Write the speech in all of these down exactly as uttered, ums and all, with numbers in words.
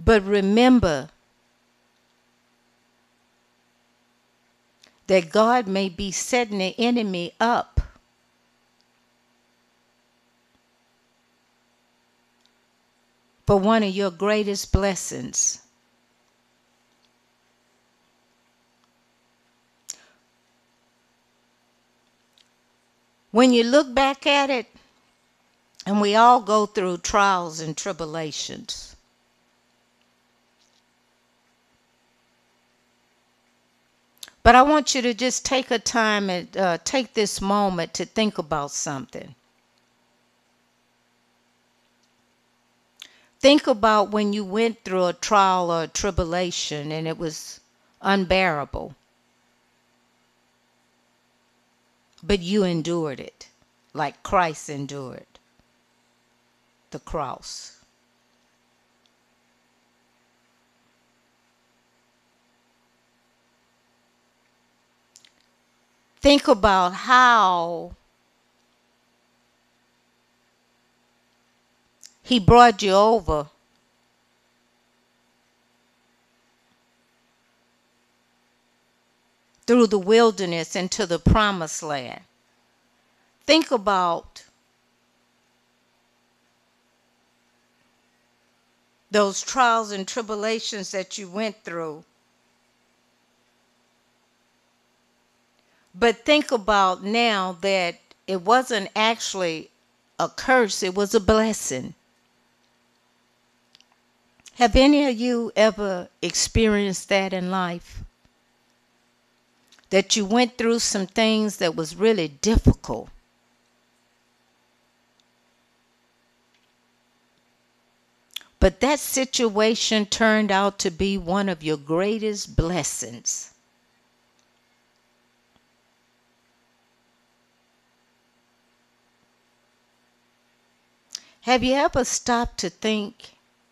But remember that God may be setting the enemy up for one of your greatest blessings. When you look back at it, and we all go through trials and tribulations, but I want you to just take a time and uh, take this moment to think about something. Think about when you went through a trial or a tribulation and it was unbearable, but you endured it like Christ endured the cross. Think about how he brought you over through the wilderness into the promised land. Think about those trials and tribulations that you went through. But think about now that it wasn't actually a curse, it was a blessing. Have any of you ever experienced that in life? That you went through some things that was really difficult, but that situation turned out to be one of your greatest blessings. Have you ever stopped to think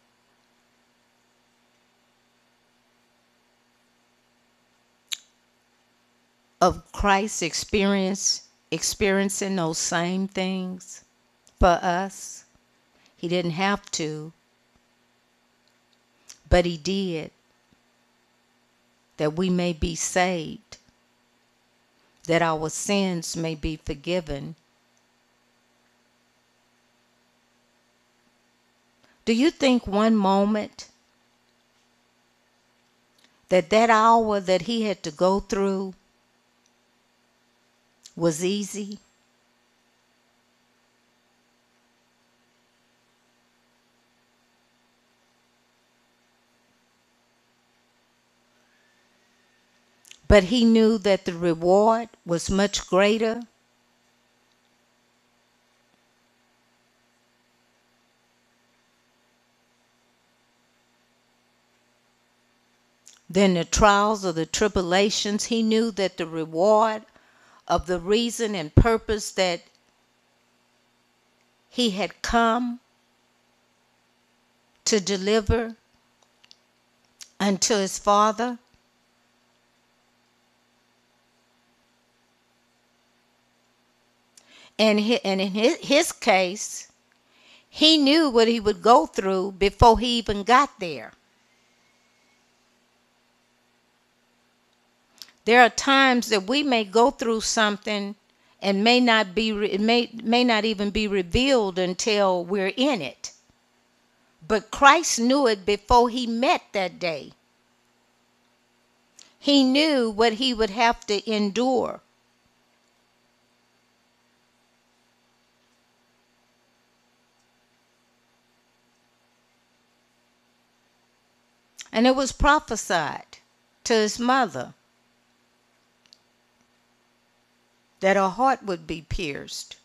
of Christ experience experiencing those same things for us? He didn't have to, but he did, that we may be saved, that our sins may be forgiven. Do you think one moment that that hour that he had to go through was easy? But he knew that the reward was much greater. Than the trials or the tribulations. He knew that the reward of the reason and purpose that he had come to deliver unto his Father. And in his case, he knew what he would go through before he even got there. There are times that we may go through something and may not be it may may not even be revealed until we're in it. But Christ knew it before he met that day. He knew what he would have to endure. And it was prophesied to his mother that her heart would be pierced.